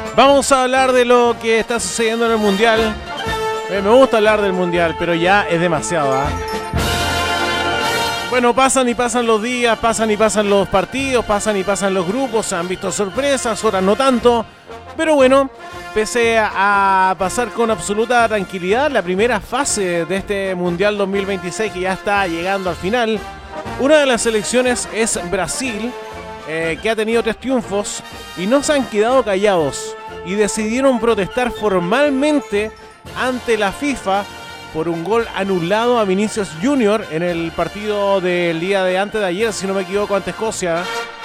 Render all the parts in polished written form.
Vamos a hablar de lo que está sucediendo en el Mundial. Me gusta hablar del Mundial, pero ya es demasiado, ¿eh? Bueno, pasan y pasan los días, pasan y pasan los partidos, pasan y pasan los grupos, se han visto sorpresas, otras no tanto. Pero bueno, pese a pasar con absoluta tranquilidad la primera fase de este Mundial 2026 que ya está llegando al final, una de las selecciones es Brasil, que ha tenido 3 triunfos y no se han quedado callados y decidieron protestar formalmente ante la FIFA por un gol anulado a Vinicius Junior en el partido del día de antes de ayer, si no me equivoco, ante Escocia.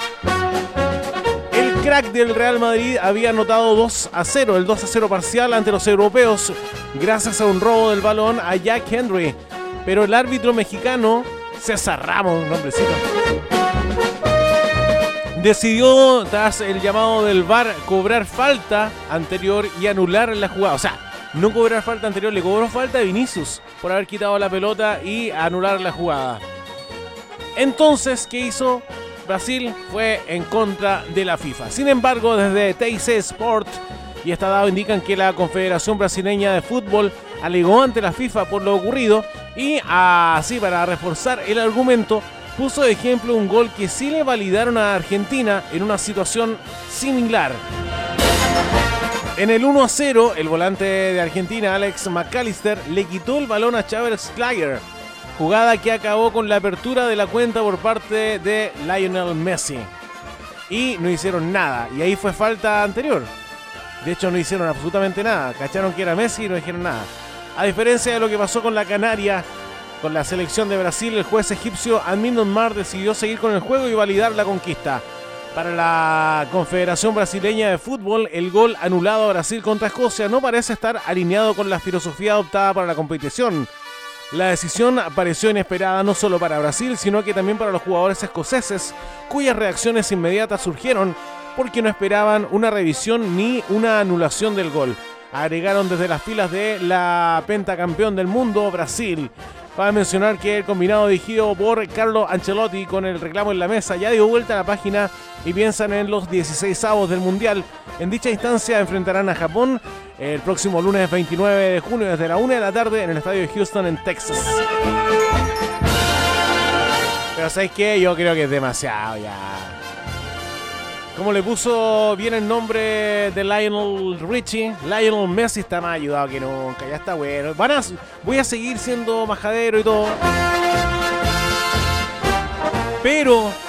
El crack del Real Madrid había anotado 2-0, el 2-0 parcial ante los europeos, gracias a un robo del balón a Jack Henry. Pero el árbitro mexicano, César Ramos, un nombrecito, decidió, tras el llamado del VAR, cobrar falta anterior y anular la jugada. O sea, no cobrar falta anterior, le cobró falta a Vinicius por haber quitado la pelota y anular la jugada. Entonces, ¿qué hizo Brasil? Fue en contra de la FIFA. Sin embargo, desde TIC Sport y Estadado indican que la Confederación Brasileña de Fútbol alegó ante la FIFA por lo ocurrido y así, para reforzar el argumento, puso de ejemplo un gol que sí le validaron a Argentina en una situación similar. En el 1-0, el volante de Argentina, Alex McAllister, le quitó el balón a Charles Clayer, jugada que acabó con la apertura de la cuenta por parte de Lionel Messi. Y no hicieron nada, y ahí fue falta anterior. De hecho, no hicieron absolutamente nada. Cacharon que era Messi y no dijeron nada. A diferencia de lo que pasó con la Canaria, con la selección de Brasil, el juez egipcio Admin Mar decidió seguir con el juego y validar la conquista. Para la Confederación Brasileña de Fútbol, el gol anulado a Brasil contra Escocia no parece estar alineado con la filosofía adoptada para la competición. La decisión pareció inesperada no solo para Brasil, sino que también para los jugadores escoceses, cuyas reacciones inmediatas surgieron porque no esperaban una revisión ni una anulación del gol. Agregaron desde las filas de la pentacampeón del mundo, Brasil. Cabe mencionar que el combinado dirigido por Carlo Ancelotti, con el reclamo en la mesa, ya dio vuelta a la página y piensan en los 16avos del Mundial. En dicha instancia enfrentarán a Japón el próximo lunes 29 de junio desde la 1 de la tarde en el estadio de Houston, en Texas. Pero ¿sabes qué? Yo creo que es demasiado ya. Como le puso bien el nombre de Lionel Richie, Lionel Messi está más ayudado que nunca, ya está bueno. Voy a seguir siendo majadero y todo. Pero